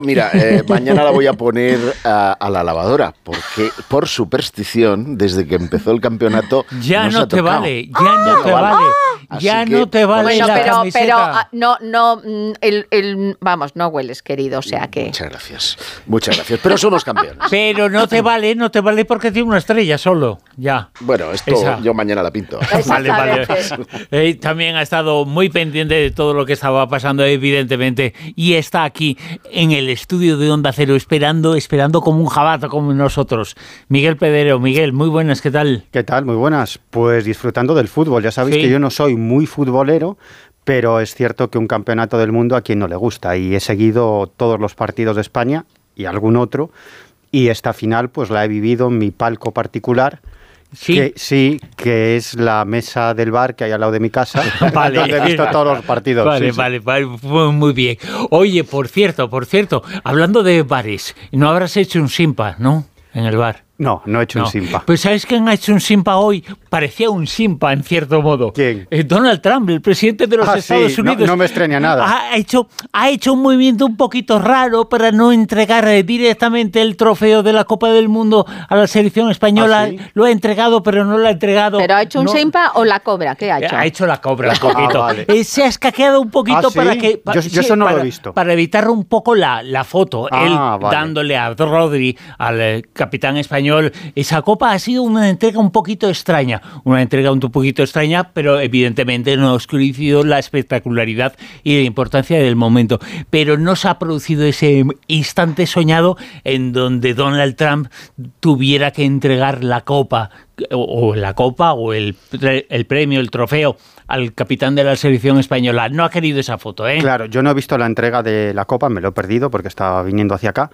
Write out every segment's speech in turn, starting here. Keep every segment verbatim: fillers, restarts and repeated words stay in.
Mira, eh, mañana la voy a poner a, a la lavadora, porque por superstición, desde que empezó el campeonato, ya no, no se ha te tocado. vale, ya no te vale, ya no te vale bueno, la pero, camiseta. pero ah, no, no, mm, el, el, vamos, no hueles, querido, o sea que... Muchas gracias, muchas gracias, pero somos campeones. Pero no te vale, no te vale porque tiene una estrella solo, ya. Bueno, esto Esa. yo mañana la pinto. Vale, vale. Eh, también ha estado muy pendiente de todo lo que estaba pasando, evidentemente, y está aquí en el estudio de Onda Cero esperando, esperando como un jabato como nosotros. Miguel Pedrero, Miguel, muy buenas, ¿qué tal? ¿Qué tal? Muy buenas. Pues disfrutando del fútbol. Ya sabéis Sí. que yo no soy muy futbolero, pero es cierto que un campeonato del mundo a quien no le gusta. Y he seguido todos los partidos de España y algún otro. Y esta final pues la he vivido en mi palco particular. Sí. Que, sí, que es la mesa del bar que hay al lado de mi casa, Vale. donde he visto todos los partidos. Vale, Sí, sí. vale, vale, muy bien. Oye, por cierto, por cierto, hablando de bares, no habrás hecho un simpa, ¿no? En el bar. No, no he hecho No. un simpa. Pues ¿sabes quién ha hecho un simpa hoy? Parecía un simpa, en cierto modo. ¿Quién? Eh, Donald Trump, el presidente de los Ah, Estados sí, no- Unidos. no me extraña nada. Ha hecho, ha hecho un movimiento un poquito raro para no entregar eh, directamente el trofeo de la Copa del Mundo a la selección española. ¿Ah, sí? Lo ha entregado, pero no lo ha entregado. ¿Pero ha hecho un No- simpa o la cobra? ¿Qué ha hecho? Ha hecho la cobra un Ah, poquito. vale. Eh, se ha escaqueado un poquito ¿Ah, sí? para que... pa- Yo- yo eso no lo he para- visto. Para evitar un poco la, la foto. Ah, Él vale. dándole a Rodri, al eh, capitán español, esa copa ha sido una entrega un poquito extraña. Una entrega un poquito extraña, pero evidentemente no ha oscurecido la espectacularidad y la importancia del momento. Pero no se ha producido ese instante soñado en donde Donald Trump tuviera que entregar la copa, o, o la copa, o el, pre- el premio, el trofeo, al capitán de la selección española. No ha querido esa foto, ¿eh? Claro, yo no he visto la entrega de la Copa, me lo he perdido porque estaba viniendo hacia acá,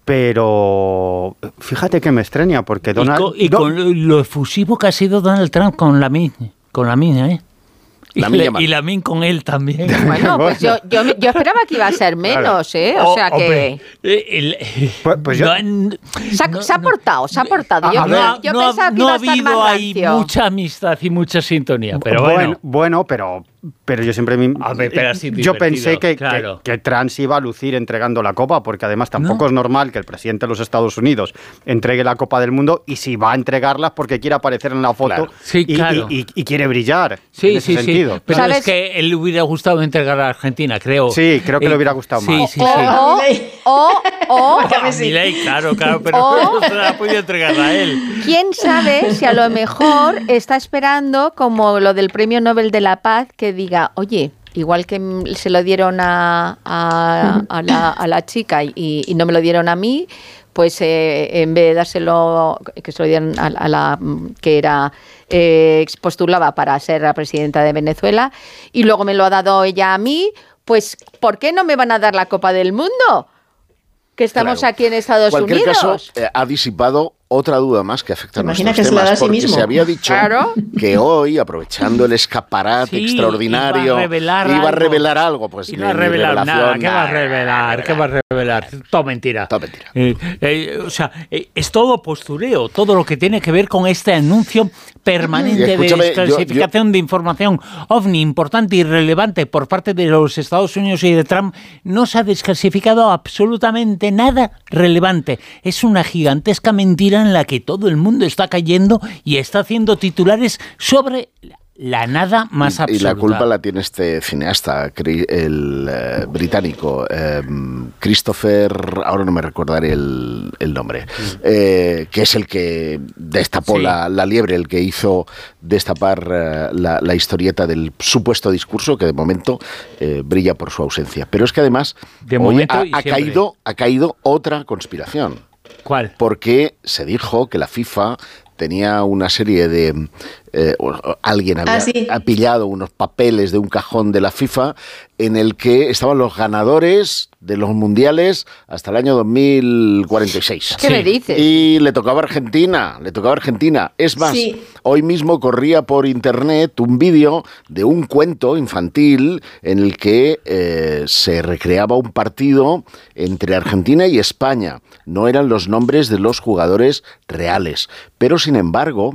pero fíjate que me extraña porque Y, Donald... con, y Do- con lo, lo efusivo que ha sido Donald Trump con la min, con la min, ¿eh? Y, Lamin le- Yamal. y la min con él también. Bueno, pues yo, yo, yo esperaba que iba a ser menos, ¿eh? O sea que... Hombre, eh, el- Pues- pues yo- no han- Se ha, no- se ha no- portado, se ha portado. Yo, A ver, yo, yo no ha- pensaba que no iba ha a estar habido más ahí rancio. mucha amistad y mucha sintonía, pero bueno, bueno. bueno, pero, pero yo siempre me- A ver, pero ha sido yo divertido, pensé que, claro. que, que Trump se iba a lucir entregando la Copa, porque además tampoco No. es normal que el presidente de los Estados Unidos entregue la Copa del Mundo y si va a entregarla es porque quiere aparecer en la foto Claro. Sí, y, claro. y- y- y quiere brillar Sí, en ese sí, sentido. sí. Pero ¿Sabes? es que él le hubiera gustado entregar a Argentina, creo. Sí, creo que le hubiera gustado sí, más. Sí, sí, O, o, o, A Milei, claro, claro, pero O- no se la ha podido entregar a él. quién sabe si a lo mejor está esperando como lo del Premio Nobel de la Paz que diga, oye, igual que mm, se lo dieron a, a, a la, a la chica y, y no me lo dieron a mí, pues eh, en vez de dárselo, que se lo dieron a, a la mm, que era eh, postulaba para ser la presidenta de Venezuela y luego me lo ha dado ella a mí, pues ¿por qué no me van a dar la Copa del Mundo? Que estamos Claro. aquí en Estados Cualquier Unidos. caso, eh, ha disipado otra duda más que afecta a Imagina nuestros que se la temas, da a sí porque mismo. se había dicho Claro. que hoy, aprovechando el escaparate Sí, extraordinario, iba a revelar iba a algo. revelar algo. Pues Y ni- no ha ni revelado nada. revelación, ¿Qué va a nada, revelar? nada, ¿Qué va a revelar? Todo mentira. Todo mentira. Eh, eh, o sea, eh, es todo postureo, todo lo que tiene que ver con este anuncio permanente Y escúchame, de desclasificación yo- de información ovni importante y relevante por parte de los Estados Unidos y de Trump. No se ha desclasificado absolutamente nada relevante. Es una gigantesca mentira en la que todo el mundo está cayendo y está haciendo titulares sobre la nada más Y- absoluta. Y la culpa la tiene este cineasta, cri- el eh, británico, eh, Christopher, ahora no me recordaré el, el nombre, eh, que es el que destapó Sí. la, la liebre, el que hizo destapar eh, la, la historieta del supuesto discurso, que de momento eh, brilla por su ausencia. Pero es que además De hoy momento ha, y ha siempre. caído, ha caído otra conspiración. ¿Cuál? Porque se dijo que la FIFA tenía una serie de... eh, o- o alguien había Ah, sí. ha pillado unos papeles de un cajón de la FIFA en el que estaban los ganadores de los mundiales hasta el año dos mil cuarenta y seis. ¿Qué Sí. me dices? Y le tocaba a Argentina, le tocaba a Argentina. Es más, Sí. hoy mismo corría por internet un vídeo de un cuento infantil en el que eh, se recreaba un partido entre Argentina y España. No eran los nombres de los jugadores reales, pero sin embargo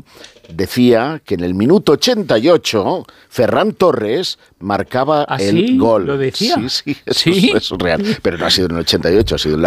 decía que en el minuto ochenta y ocho Ferran Torres marcaba ¿Ah, el sí? gol. ¿Lo decía? Sí, sí, eso, ¿Sí? Es, eso es real. Pero no ha sido en el ochenta y ocho, ha sido en la